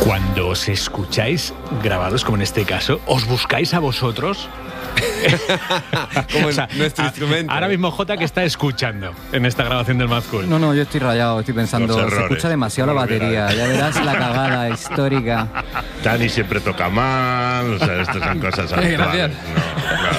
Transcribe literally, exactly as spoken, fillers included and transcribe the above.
Cuando os escucháis grabados, como en este caso, ¿os buscáis a vosotros? Como O sea, nuestro a- instrumento. Ahora mismo Jota, que está escuchando en esta grabación del Mad Cool. No, no, yo estoy rayado, estoy pensando, Los se errores. escucha demasiado la batería, ya verás la cagada histórica. Dani siempre toca mal, o sea, estas son cosas habituales. Gracias. No, claro.